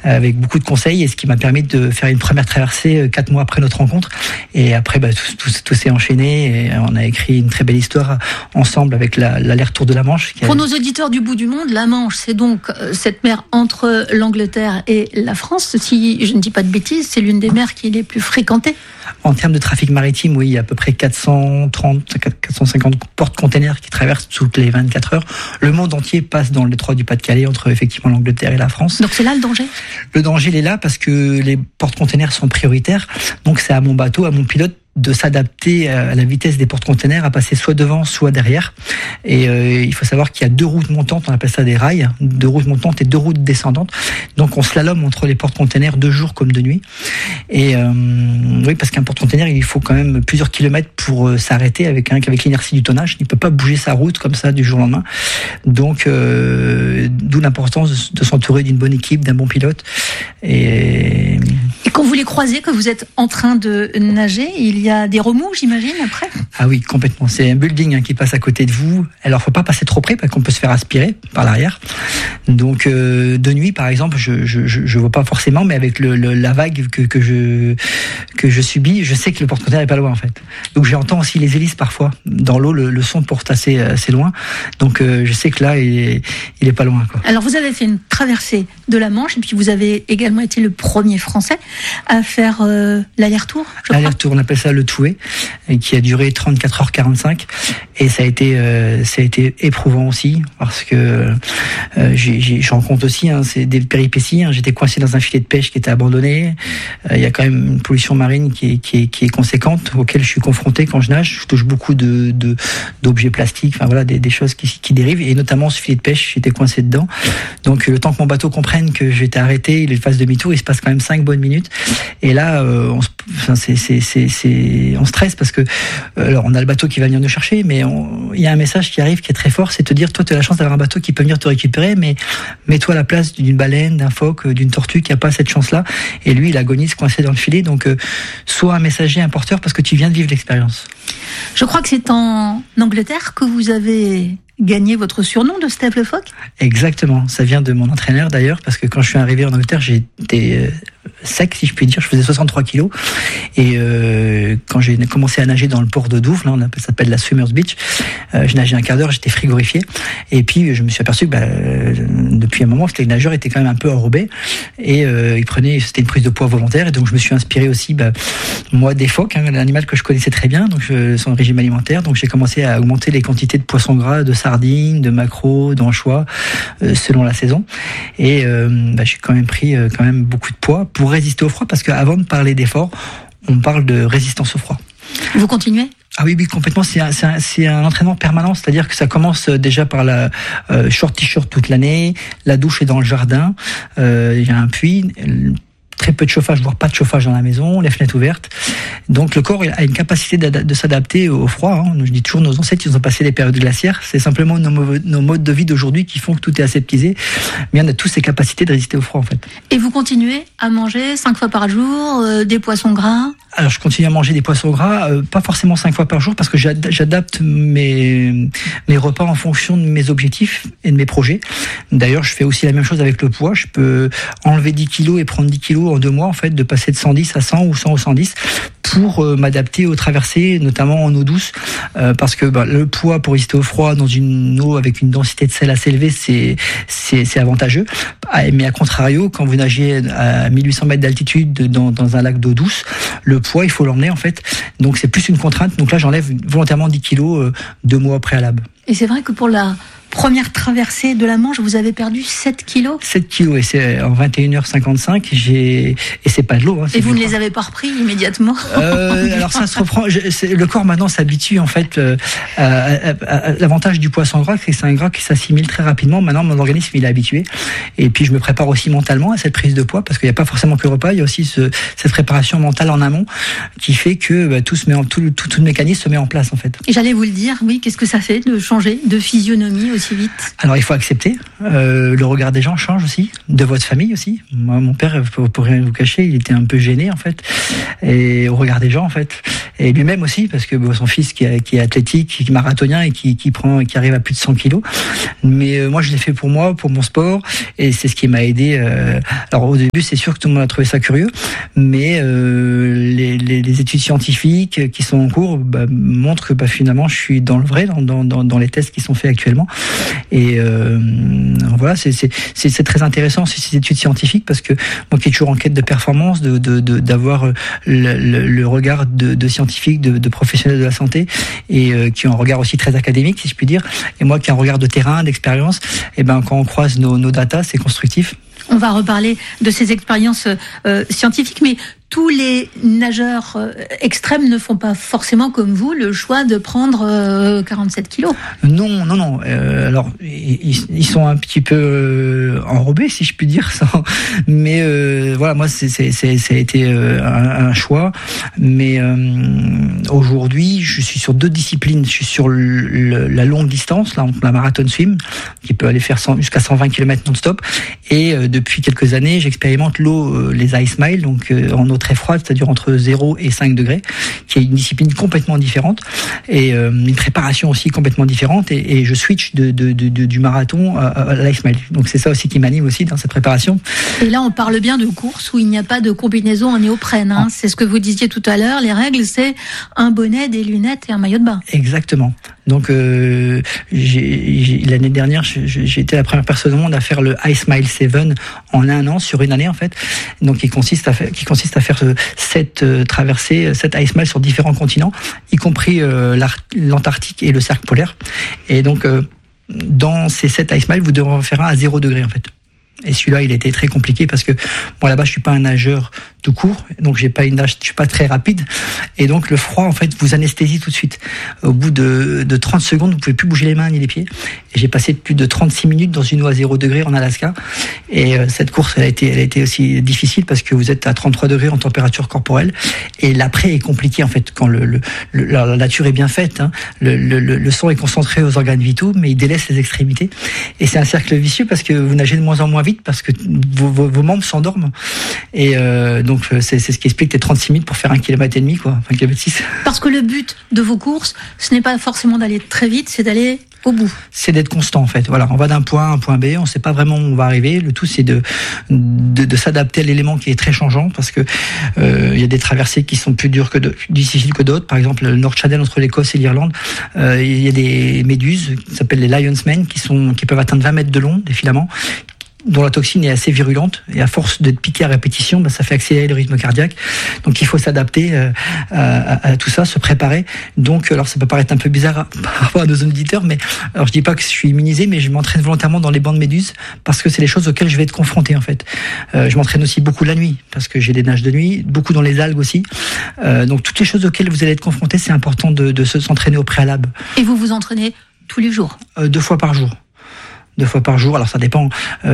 avec beaucoup de conseils, et ce qui m'a permis de faire une première traversée 4 mois après notre rencontre. Et après, tout s'est enchaîné, et on a écrit une très belle histoire ensemble avec l'aller-retour de la Manche. Pour nos auditeurs du bout du monde, la Manche, c'est donc cette mer entre l'Angleterre et la France. Si je ne dis pas de bêtises, c'est l'une des mers qui est les plus fréquentées. En termes de trafic maritime, oui, il y a à peu près 450 porte-containers qui traversent toutes les 24 heures. Le monde entier passe dans le détroit du Pas-de-Calais entre effectivement l'Angleterre et la France. Donc c'est là le danger ? Le danger, il est là parce que les porte-containers sont prioritaires. Donc c'est à mon bateau, à mon pilote, de s'adapter à la vitesse des porte-containers, à passer soit devant, soit derrière. Et il faut savoir qu'il y a 2 routes montantes, on appelle ça des rails, 2 routes montantes et 2 routes descendantes. Donc on slalome entre les porte-containers de jour comme de nuit. Et oui, parce qu'un porte-container, il faut quand même plusieurs kilomètres pour s'arrêter avec l'inertie du tonnage. Il ne peut pas bouger sa route comme ça du jour au lendemain. Donc d'où l'importance de s'entourer d'une bonne équipe, d'un bon pilote. Et quand vous les croisez, que vous êtes en train de nager, il y a des remous, j'imagine, après ? Ah oui, complètement. C'est un building qui passe à côté de vous. Alors, faut pas passer trop près parce qu'on peut se faire aspirer par l'arrière. Donc, de nuit, par exemple, je vois pas forcément, mais avec la vague que je subis, je sais que le porte-container est pas loin, en fait. Donc, j'entends aussi les hélices parfois. Dans l'eau, le son porte assez loin. Donc, je sais que là, il est pas loin, quoi. Alors, vous avez fait une traversée de la Manche, et puis vous avez également été le premier Français à faire l'aller-retour, je crois. L'aller-retour, on appelle ça le Toué, qui a duré 34h45, et ça a été éprouvant aussi, parce que j'en compte aussi, c'est des péripéties. J'étais coincé dans un filet de pêche qui était abandonné. Il y a quand même une pollution marine qui est conséquente, auquel je suis confronté quand je nage. Je touche beaucoup d'objets plastiques, enfin voilà, des choses qui dérivent, et notamment ce filet de pêche, j'étais coincé dedans. Donc le temps que mon bateau comprenne que j'étais arrêté, il fasse demi-tour, il se passe quand même 5 bonnes minutes. Et là, on stresse parce que alors on a le bateau qui va venir nous chercher, mais il y a un message qui arrive qui est très fort, c'est te dire, toi tu as la chance d'avoir un bateau qui peut venir te récupérer, mais mets-toi à la place d'une baleine, d'un phoque, d'une tortue qui a pas cette chance-là, et lui il agonise coincé dans le filet. Donc sois un messager, un porteur, parce que tu viens de vivre l'expérience. Je crois que c'est en Angleterre que vous avez gagné votre surnom de Steve Le Phoque. Exactement, ça vient de mon entraîneur d'ailleurs, parce que quand je suis arrivé en Angleterre, j'étais sec, si je puis dire, je faisais 63 kilos, et quand j'ai commencé à nager dans le port de Douvres, là ça s'appelle la Swimmers Beach, je nageais un quart d'heure, j'étais frigorifié, et puis je me suis aperçu que depuis un moment, les nageurs étaient quand même un peu enrobés, et c'était une prise de poids volontaire, et donc je me suis inspiré aussi, moi, des phoques, l'animal que je connaissais très bien, donc son régime alimentaire, donc j'ai commencé à augmenter les quantités de poissons gras, de sardines, de maquereaux, d'anchois, selon la saison, et j'ai quand même pris beaucoup de poids pour résister au froid, parce qu'avant de parler d'effort, on parle de résistance au froid. Vous continuez ? Ah oui, complètement. C'est un entraînement permanent, c'est-à-dire que ça commence déjà par la short t-shirt toute l'année, la douche est dans le jardin, il y a un puits, très peu de chauffage, voire pas de chauffage dans la maison, les fenêtres ouvertes. Donc le corps a une capacité de s'adapter au froid. Je dis toujours, nos ancêtres, ils ont passé les périodes glaciaires. C'est simplement nos modes de vie d'aujourd'hui qui font que tout est aseptisé. Mais on a tous ces capacités de résister au froid, en fait. Et vous continuez à manger 5 fois par jour, des poissons gras ? Alors je continue à manger des poissons gras, pas forcément 5 fois par jour, parce que j'adapte mes repas en fonction de mes objectifs et de mes projets. D'ailleurs, je fais aussi la même chose avec le poids. Je peux enlever 10 kilos et prendre 10 kilos en 2 mois, en fait, de passer de 110 à 100 ou 100 ou 110 pour m'adapter aux traversées, notamment en eau douce, parce que le poids pour résister au froid dans une eau avec une densité de sel assez élevée, c'est avantageux. Mais à contrario, quand vous nagez à 1800 mètres d'altitude dans un lac d'eau douce, le poids, il faut l'emmener, en fait. Donc c'est plus une contrainte. Donc là, j'enlève volontairement 10 kilos 2 mois au préalable. Et c'est vrai que pour la première traversée de la Manche, vous avez perdu 7 kilos. 7 kilos, et c'est en 21h55, et c'est pas de l'eau. Et vous ne les avez pas repris immédiatement? Alors ça se reprend, le corps maintenant s'habitue, en fait, l'avantage du poisson gras, c'est que c'est un gras qui s'assimile très rapidement. Maintenant, mon organisme, il est habitué. Et puis, je me prépare aussi mentalement à cette prise de poids, parce qu'il n'y a pas forcément que le repas, il y a aussi cette préparation mentale en amont, qui fait que tout le mécanisme se met en place, en fait. Et j'allais vous le dire, oui, qu'est-ce que ça fait de changer de physionomie aussi aussi vite? Alors, il faut accepter. Le regard des gens change aussi, de votre famille aussi. Moi, mon père, pour rien vous cacher, il était un peu gêné, en fait, et au regard des gens, en fait. Et lui-même aussi, parce que son fils qui est athlétique, qui est marathonien et qui arrive à plus de 100 kilos. Mais moi, je l'ai fait pour moi, pour mon sport, et c'est ce qui m'a aidé. Alors, au début, c'est sûr que tout le monde a trouvé ça curieux, mais les études scientifiques qui sont en cours montrent que finalement, je suis dans le vrai, dans les tests qui sont faits actuellement. Et voilà, c'est très intéressant ces études scientifiques, parce que moi qui est toujours en quête de performance, d'avoir le regard de scientifiques, de professionnels de la santé, et qui ont un regard aussi très académique, si je puis dire, et moi qui ai un regard de terrain, d'expérience, et quand on croise nos datas, c'est constructif. On va reparler de ces expériences scientifiques, mais tous les nageurs extrêmes ne font pas forcément comme vous le choix de prendre 47 kilos. Non. Alors, ils sont un petit peu enrobés, si je puis dire ça. Mais voilà, moi, ça a été un choix. Mais aujourd'hui, je suis sur 2 disciplines. Je suis sur la longue distance, la marathon swim, qui peut aller faire jusqu'à 120 km non-stop. Et depuis quelques années, j'expérimente les ice miles, donc en eau très froide, c'est-à-dire entre 0 et 5 degrés, qui est une discipline complètement différente et une préparation aussi complètement différente, et je switch du marathon à l'ice mile. Donc c'est ça aussi qui m'anime aussi dans cette préparation. Et là, on parle bien de course où il n'y a pas de combinaison en néoprène, hein. C'est ce que vous disiez tout à l'heure. Les règles, c'est un bonnet, des lunettes et un maillot de bain. Exactement. Donc l'année dernière, j'ai été la première personne au monde à faire le Ice Mile 7 en un an, sur une année en fait. Donc qui consiste à faire 7 traversées, 7 Ice Miles sur différents continents, y compris l'Antarctique et le cercle polaire. Et donc dans ces 7 Ice Miles, vous devrez en faire un à 0 degré en fait. Et celui-là, il a été très compliqué parce que moi là-bas, je suis pas un nageur tout court, donc je suis pas très rapide, et donc le froid en fait vous anesthésie tout de suite. Au bout de 30 secondes, vous pouvez plus bouger les mains ni les pieds. Et j'ai passé plus de 36 minutes dans une eau à 0 degré en Alaska. Et cette course, elle a été aussi difficile parce que vous êtes à 33 degrés en température corporelle. Et l'après est compliqué en fait quand la nature est bien faite. Hein. Le sang est concentré aux organes vitaux, mais il délaisse les extrémités. Et c'est un cercle vicieux parce que vous nagez de moins en moins vite parce que vos membres s'endorment. Et donc c'est ce qui explique les 36 minutes pour faire 1,5 km, quoi, 1,6 km. Parce que le but de vos courses, ce n'est pas forcément d'aller très vite, c'est d'aller au bout. C'est d'être constant en fait. Voilà, on va d'un point A à un point B, on ne sait pas vraiment où on va arriver. Le tout c'est de s'adapter à l'élément qui est très changeant, parce que il y a des traversées qui sont plus dures difficiles que d'autres. Par exemple, le North Channel entre l'Écosse et l'Irlande, il y a des méduses qui s'appellent les Lion's Mane qui peuvent atteindre 20 mètres de long, des filaments, dont la toxine est assez virulente, et à force d'être piqué à répétition, ça fait accélérer le rythme cardiaque. Donc il faut s'adapter à tout ça, se préparer. Donc alors ça peut paraître un peu bizarre par rapport à nos auditeurs, mais alors je dis pas que je suis immunisé, mais je m'entraîne volontairement dans les bancs de méduses parce que c'est les choses auxquelles je vais être confronté en fait. Je m'entraîne aussi beaucoup la nuit parce que j'ai des nages de nuit, beaucoup dans les algues aussi. Donc toutes les choses auxquelles vous allez être confronté, c'est important de s'entraîner au préalable. Et vous vous entraînez tous les jours? 2 fois par jour. 2 fois par jour, alors ça dépend. Vous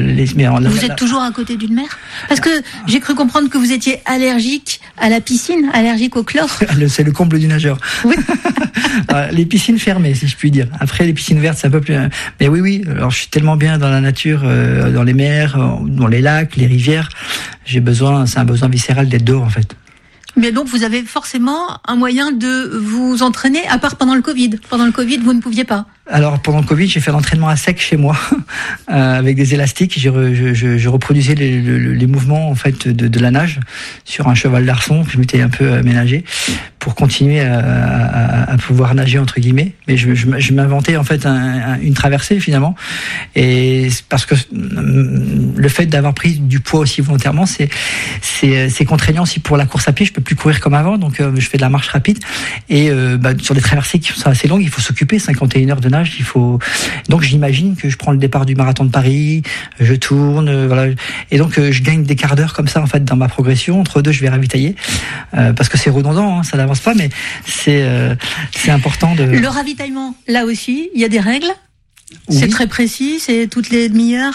êtes toujours à côté d'une mer? Parce que j'ai cru comprendre que vous étiez allergique à la piscine, allergique au chlore. C'est le comble du nageur. Oui. Les piscines fermées, si je puis dire. Après, les piscines vertes, c'est un peu plus... Mais oui, alors je suis tellement bien dans la nature, dans les mers, dans les lacs, les rivières. C'est un besoin viscéral d'être dehors, en fait. Mais donc, vous avez forcément un moyen de vous entraîner, à part pendant le Covid. Pendant le Covid, vous ne pouviez pas. Alors, pendant le Covid, j'ai fait l'entraînement à sec chez moi, avec des élastiques. Je reproduisais les mouvements, en fait, de la nage sur un cheval d'arçon que je m'étais un peu aménagé pour continuer à pouvoir nager, entre guillemets. Mais je m'inventais, en fait, une traversée, finalement. Et parce que le fait d'avoir pris du poids aussi volontairement, c'est contraignant aussi pour la course à pied. Je peux plus courir comme avant, donc je fais de la marche rapide. Et sur des traversées qui sont assez longues, il faut s'occuper, 51 heures de nage. Donc j'imagine que je prends le départ du marathon de Paris, je tourne, voilà. Et donc je gagne des quarts d'heure comme ça, en fait, dans ma progression. Entre deux, je vais ravitailler, parce que c'est redondant, hein, ça n'avance pas, mais c'est important de... Le ravitaillement, là aussi, il y a des règles? Oui. C'est très précis, c'est toutes les demi-heures?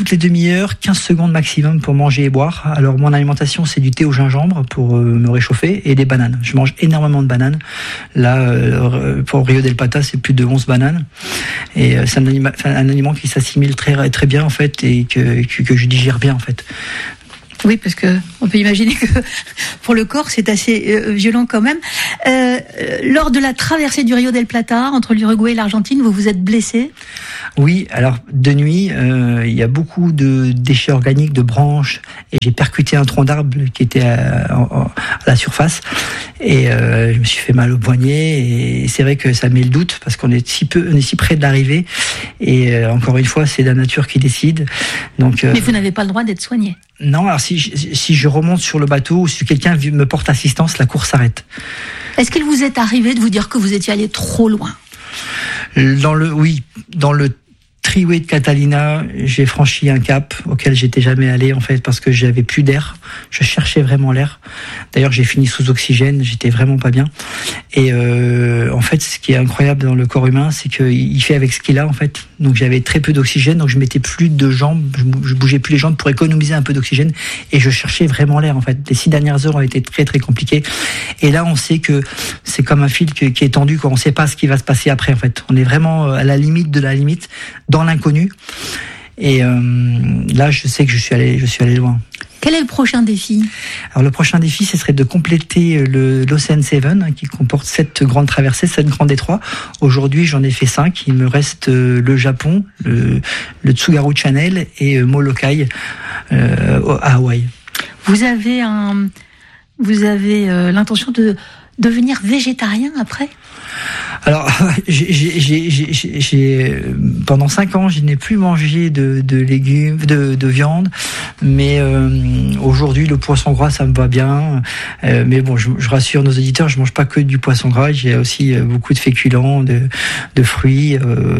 toutes les demi-heures, 15 secondes maximum pour manger et boire. Alors mon alimentation, c'est du thé au gingembre pour me réchauffer et des bananes. Je mange énormément de bananes. Là, pour Rio del Plata, c'est plus de 11 bananes. Et c'est un aliment qui s'assimile très, très bien en fait et que je digère bien en fait. Oui, parce que on peut imaginer que pour le corps, c'est assez violent quand même. Lors de la traversée du Rio del Plata, entre l'Uruguay et l'Argentine, vous vous êtes blessé ? Oui, alors de nuit, il y a beaucoup de déchets organiques, de branches, et j'ai percuté un tronc d'arbre qui était à la surface, et je me suis fait mal au poignet, et c'est vrai que ça met le doute, parce qu'on est si près de l'arrivée, et encore une fois, c'est la nature qui décide. Donc, mais vous n'avez pas le droit d'être soigné. Non, alors si je remonte sur le bateau ou si quelqu'un me porte assistance, la course s'arrête. Est-ce qu'il vous est arrivé de vous dire que vous étiez allé trop loin ? Dans le Triway de Catalina, j'ai franchi un cap auquel j'étais jamais allé en fait parce que j'avais plus d'air. Je cherchais vraiment l'air. D'ailleurs, j'ai fini sous oxygène. J'étais vraiment pas bien. Et en fait, ce qui est incroyable dans le corps humain, c'est qu'il fait avec ce qu'il a en fait. Donc j'avais très peu d'oxygène, donc je mettais plus de jambes, je bougeais plus les jambes pour économiser un peu d'oxygène et je cherchais vraiment l'air en fait. Les 6 dernières heures ont été très très compliquées. Et là, on sait que c'est comme un fil qui est tendu, quoi. On sait pas ce qui va se passer après en fait. On est vraiment à la limite de la limite, dans l'inconnu. Et là, je sais que je suis allé loin. Quel est le prochain défi ? Alors le prochain défi, ce serait de compléter l'Ocean 7, qui comporte 7 grandes traversées, 7 grands détroits. Aujourd'hui, j'en ai fait 5. Il me reste le Japon, le Tsugaru Channel et Molokai à Hawaï. Vous avez l'intention de devenir végétarien après ? Alors, pendant 5 ans, je n'ai plus mangé de légumes, de viande, mais aujourd'hui, le poisson gras, ça me va bien. Mais bon, je rassure nos auditeurs, je mange pas que du poisson gras, j'ai aussi beaucoup de féculents, de fruits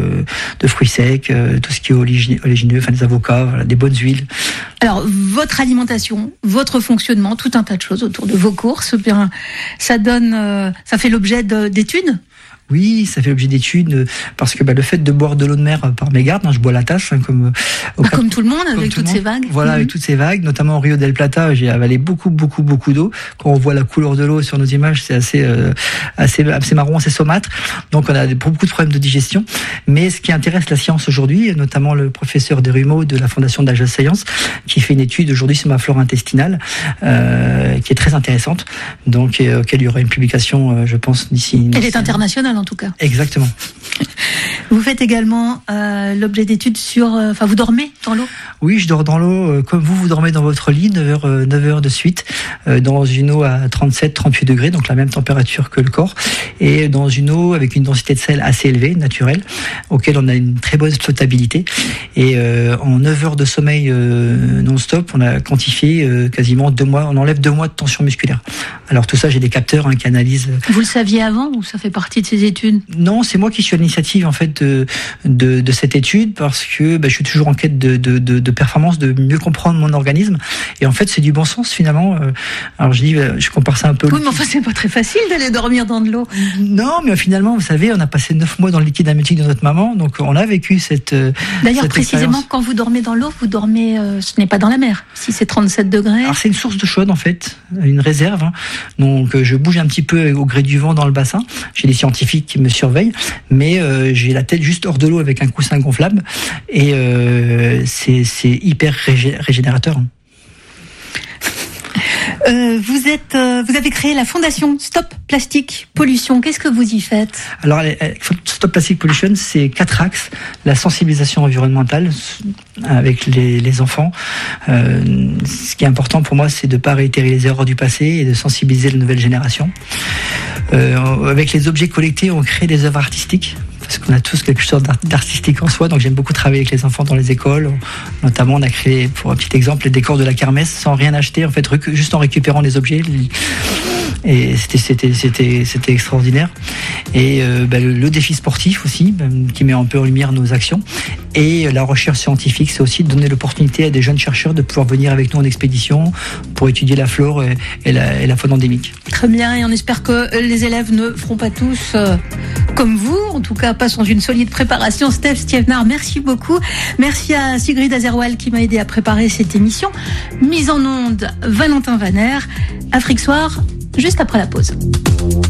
secs, tout ce qui est oléagineux, enfin des avocats, voilà, des bonnes huiles. Alors, votre alimentation, votre fonctionnement, tout un tas de choses autour de vos courses, bien, ça fait l'objet d'études ? Oui, ça fait l'objet d'études parce que le fait de boire de l'eau de mer par mégarde, je bois la tasse comme tout le monde avec toutes ces vagues. Voilà, avec toutes ces vagues, notamment au Rio del Plata, j'ai avalé beaucoup d'eau. Quand on voit la couleur de l'eau sur nos images, c'est assez marron, assez saumâtre. Donc on a beaucoup de problèmes de digestion. Mais ce qui intéresse la science aujourd'hui, notamment le professeur Derumeau de la Fondation d'Aja Science, qui fait une étude aujourd'hui sur ma flore intestinale, qui est très intéressante, donc auquel il y aura une publication, je pense, d'ici. Elle est internationale en tout cas. Exactement. Vous faites également l'objet d'études sur... vous dormez dans l'eau ? Oui, je dors dans l'eau comme vous dormez dans votre lit, 9 heures de suite, dans une eau à 37-38 degrés, donc la même température que le corps, et dans une eau avec une densité de sel assez élevée, naturelle, auquel on a une très bonne flottabilité. Et en 9 heures de sommeil non-stop, on a quantifié quasiment 2 mois, on enlève 2 mois de tension musculaire. Alors tout ça, j'ai des capteurs qui analysent... Vous le saviez avant ou ça fait partie de ces études ? Non, c'est moi qui suis à l'initiative en fait de cette étude parce que je suis toujours en quête de performance, de mieux comprendre mon organisme. Et en fait, c'est du bon sens finalement. Alors je compare ça un peu. Oui, mais enfin, c'est pas très facile d'aller dormir dans de l'eau. Non, mais finalement, vous savez, on a passé 9 mois dans le liquide amniotique de notre maman, donc on a vécu cette. D'ailleurs, précisément, quand vous dormez dans l'eau, vous dormez, ce n'est pas dans la mer. Si c'est 37 degrés. Alors c'est une source d'eau chaude en fait, une réserve. Donc je bouge un petit peu au gré du vent dans le bassin. J'ai des scientifiques qui me surveillent, mais j'ai la tête juste hors de l'eau avec un coussin gonflable et c'est hyper régénérateur. Vous avez créé la fondation Stop Plastic Pollution. Qu'est-ce que vous y faites ? Alors, Stop Plastic Pollution, c'est 4 axes. La sensibilisation environnementale avec les enfants. Ce qui est important pour moi, c'est de ne pas réitérer les erreurs du passé et de sensibiliser la nouvelle génération. Avec les objets collectés, on crée des œuvres artistiques. Parce qu'on a tous quelque chose d'artistique en soi, donc j'aime beaucoup travailler avec les enfants dans les écoles. Notamment, on a créé, pour un petit exemple, les décors de la kermesse sans rien acheter, en fait, juste en récupérant les objets, Et c'était extraordinaire. Et le défi sportif aussi, qui met un peu en lumière nos actions. Et la recherche scientifique, c'est aussi de donner l'opportunité à des jeunes chercheurs de pouvoir venir avec nous en expédition pour étudier la flore et la faune endémique. Très bien, et on espère que les élèves ne feront pas tous comme vous, en tout cas pas sans une solide préparation. Steph Stievnar, merci beaucoup. Merci à Sigrid Azerwal qui m'a aidé à préparer cette émission. Mise en onde, Valentin Vaner. Afrique Soir, juste après la pause.